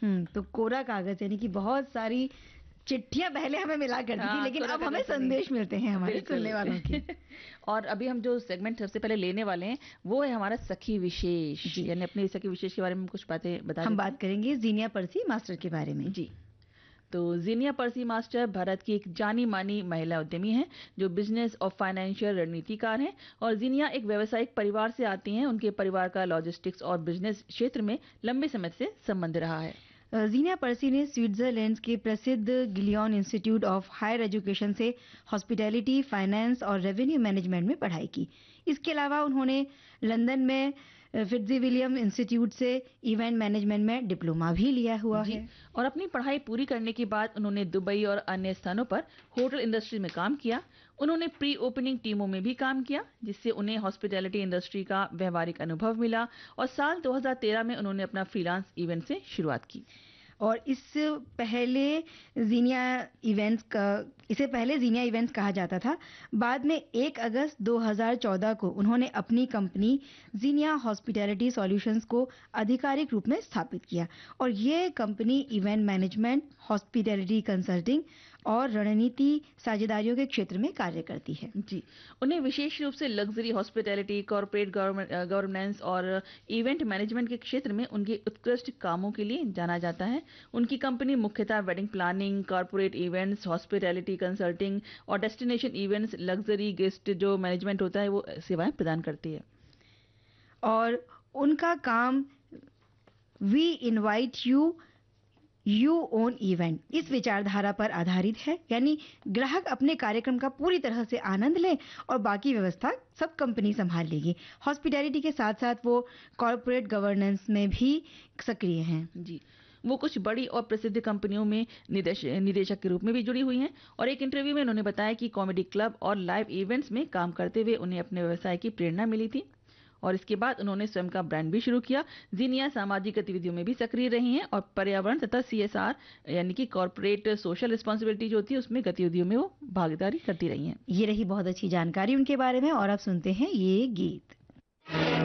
तो कोरा कागज यानी कि बहुत सारी चिट्ठियां पहले हमें मिला करती थी, लेकिन अब हमें संदेश मिलते हैं हमारे सुनने वालों के। और अभी हम जो सेगमेंट सबसे पहले लेने वाले हैं वो है हमारा सखी विशेष, यानी अपनी सखी विशेष के बारे में कुछ बातें बता हम बात करेंगे जीनिया पर्सी मास्टर के बारे में। जी। तो जीनिया पर्सी मास्टर भारत की एक जानी मानी महिला उद्यमी हैं जो बिजनेस और फाइनेंशियल रणनीतिकार हैं, और जीनिया एक व्यावसायिक परिवार से आती हैं। उनके परिवार का लॉजिस्टिक्स और बिजनेस क्षेत्र में लंबे समय से संबंध रहा है। जीनिया पर्सी ने स्विट्जरलैंड के प्रसिद्ध Gillian institute of higher education से हॉस्पिटैलिटी, फाइनेंस और रेवेन्यू मैनेजमेंट में पढ़ाई की। इसके अलावा उन्होंने लंदन में फिट्जविलियम इंस्टीट्यूट से इवेंट मैनेजमेंट में डिप्लोमा भी लिया हुआ है। और अपनी पढ़ाई पूरी करने के बाद उन्होंने दुबई और अन्य स्थानों पर होटल इंडस्ट्री में काम किया। उन्होंने प्री ओपनिंग टीमों में भी काम किया, जिससे उन्हें हॉस्पिटैलिटी इंडस्ट्री का व्यवहारिक अनुभव मिला, और साल 2013 में उन्होंने अपना फ्रीलांस इवेंट से शुरुआत की। और इसे पहले जीनिया इवेंट्स कहा जाता था। बाद में 1 अगस्त 2014 को उन्होंने अपनी कंपनी जीनिया हॉस्पिटैलिटी सॉल्यूशंस को आधिकारिक रूप में स्थापित किया, और ये company event management, hospitality consulting और रणनीति साझेदारियों के क्षेत्र में कार्य करती है। जी, उन्हें विशेष रूप से लग्जरी हॉस्पिटैलिटी, कॉर्पोरेट गवर्नेंस और इवेंट मैनेजमेंट के क्षेत्र में उनके उत्कृष्ट कामों के लिए जाना जाता है। उनकी कंपनी मुख्यतः wedding planning, corporate events, hospitality consulting और डेस्टिनेशन इवेंट्स, लग्जरी गेस्ट जो मैनेजमेंट होता है वो सेवाएं प्रदान करती है। और उनका काम we invite you own event इस विचारधारा पर आधारित है, यानी ग्राहक अपने कार्यक्रम का पूरी तरह से आनंद ले और बाकी व्यवस्था सब कंपनी संभाल लेगी। हॉस्पिटैलिटी के साथ साथ वो कॉर्पोरेट गवर्नेंस में भी सक्रिय हैं। जी, वो कुछ बड़ी और प्रसिद्ध कंपनियों में निदेशक के रूप में भी जुड़ी हुई हैं, और एक इंटरव्यू में उन्होंने बताया कि कॉमेडी क्लब और लाइव इवेंट्स में काम करते हुए उन्हें अपने व्यवसाय की प्रेरणा मिली थी, और इसके बाद उन्होंने स्वयं का ब्रांड भी शुरू किया। जीनिया सामाजिक गतिविधियों में भी सक्रिय रही हैं और पर्यावरण तथा CSR यानी कि कॉर्पोरेट सोशल रिस्पांसिबिलिटी जो होती है उसमें गतिविधियों में वो भागीदारी करती रही हैं। ये रही बहुत अच्छी जानकारी उनके बारे में, और अब सुनते हैं ये गीत।